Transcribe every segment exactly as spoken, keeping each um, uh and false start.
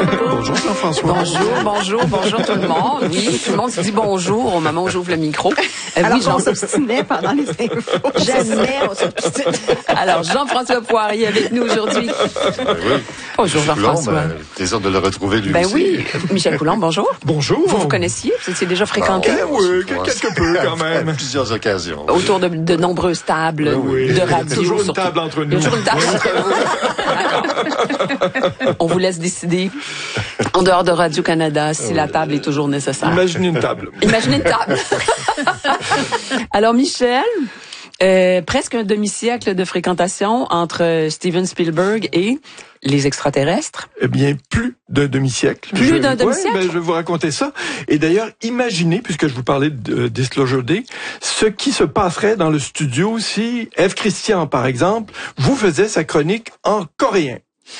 Bonjour Jean-François. Bonjour, bonjour, bonjour tout le monde. Oui, tout le monde se dit bonjour au moment où j'ouvre le micro. Euh, Alors oui, Jean... Jean... on s'obstinait pendant les infos. Jamais on s'obstine. Alors, Jean-François Poirier avec nous aujourd'hui. Ben oui. Bonjour Michel Jean-François. Coulombe, euh, plaisir de le retrouver lui Ben aussi. oui, Michel Coulombe, bonjour. Bonjour. Vous vous connaissiez? Vous étiez déjà fréquenté? Ah, oui, quelque peu quand même. À plusieurs occasions. Autour de, de nombreuses tables Oui, de il y a radio. toujours une surtout. table entre Il y a nous. toujours une table entre vous. On vous laisse décider, en dehors de Radio-Canada, si la table est toujours nécessaire. Imaginez une table. Imaginez une table. Alors, Michel, euh, presque un demi-siècle de fréquentation entre Steven Spielberg et les extraterrestres. Eh bien, plus d'un demi-siècle. Plus Je- d'un demi-siècle? Ouais, ben, je vais vous raconter ça. Et d'ailleurs, imaginez, puisque je vous parlais de Disclosure Day, ce qui se passerait dans le studio si Ève Christian, par exemple, vous faisait sa chronique en coréen.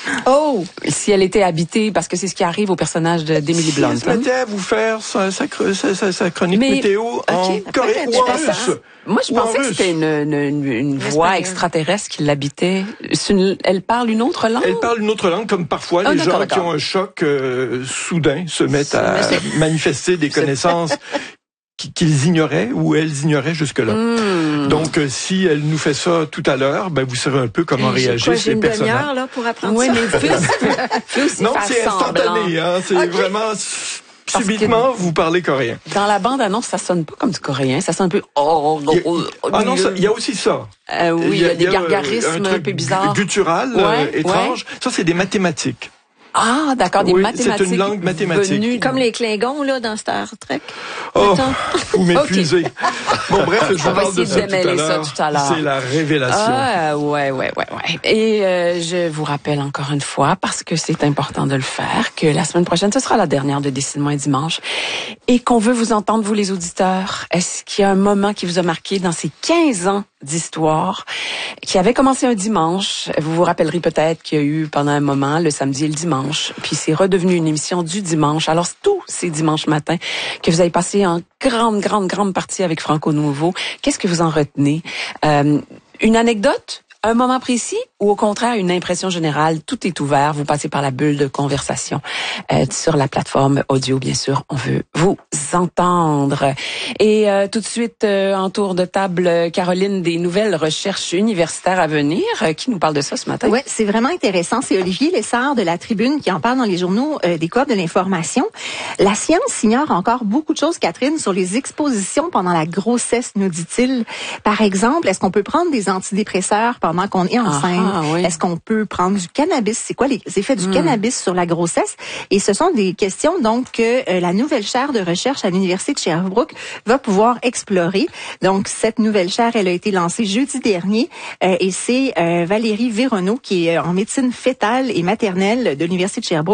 Oh! Si elle était habitée, parce que c'est ce qui arrive au personnage de- d'Emily Si Blunt. elle se hein? mettait à vous faire sa, sa, sa, sa, sa chronique Mais- météo en ok, coréen ou en russe. Moi, je Ou en pensais que russe. c'était une, une, une, une voix extraterrestre qui l'habitait. C'est une- Elle parle une autre langue? Elle parle une autre langue, comme parfois Ah, les d'accord, gens qui d'accord. ont un choc euh, soudain se mettent Se à mettent- manifester des connaissances qui- qu'ils ignoraient ou elles ignoraient jusque-là. Hmm. Donc, euh, si elle nous fait ça tout à l'heure, ben vous saurez un peu comment J'ai quoi, réagissent j'ai les une personnages. demi-heure là pour apprendre Oui, ça. mais il faut aussi, faut aussi Non, faire c'est semblant. instantané, hein, c'est Ok. vraiment Parce subitement vous parlez coréen. Dans la bande-annonce, ça sonne pas comme du coréen. Ça sonne un peu... Oh, Il y a- oh, oh, Ah non, ça- il y a aussi ça. Euh, oui, il y a des euh, gargarismes un, truc peu bizarres. guttural, Ouais, euh, ouais. étrange. Ça, c'est des mathématiques. Ah, d'accord, des Oui, mathématiques. c'est une langue mathématique. venues- Comme les Klingons là dans Star Trek. Oh, Mettons. vous m'épuisez. Bon, bref, je vous On va parle de essayer ça de tout à démêler ça l'heure. tout à l'heure. C'est la révélation. Ah, ouais, ouais, ouais, ouais. Et euh, je vous rappelle encore une fois, parce que c'est important de le faire, que la semaine prochaine, ce sera la dernière de Décide-moi dimanche, et qu'on veut vous entendre, vous les auditeurs. Est-ce qu'il y a un moment qui vous a marqué dans ces quinze ans d'histoire, qui avait commencé un dimanche? Vous vous rappellerez peut-être qu'il y a eu pendant un moment le samedi et le dimanche, puis c'est redevenu une émission du dimanche. Alors, c'est tous ces dimanches matins que vous avez passé en grande, grande, grande partie avec Franco Nouveau. Qu'est-ce que vous en retenez? Euh, une anecdote? Un moment précis ou au contraire une impression générale? Tout est ouvert. Vous passez par la bulle de conversation euh, sur la plateforme audio, bien sûr. On veut vous entendre. Et euh, tout de suite, euh, en tour de table, Caroline, des nouvelles recherches universitaires à venir. Euh, qui nous parle de ça ce matin? Oui, c'est vraiment intéressant. C'est Olivier Lessard de La Tribune qui en parle dans les journaux euh, des coop de l'information. La science ignore encore beaucoup de choses, Catherine, sur les expositions pendant la grossesse, nous dit-il. Par exemple, est-ce qu'on peut prendre des antidépresseurs pendant qu'on est enceinte? Ah, oui. Est-ce qu'on peut prendre du cannabis? C'est quoi les effets du Mm. cannabis sur la grossesse? Et ce sont des questions donc que euh, la nouvelle chaire de recherche à l'Université de Sherbrooke va pouvoir explorer. Donc, cette nouvelle chaire, elle a été lancée jeudi dernier euh, et c'est euh, Valérie Véronneau qui est euh, en médecine fétale et maternelle de l'Université de Sherbrooke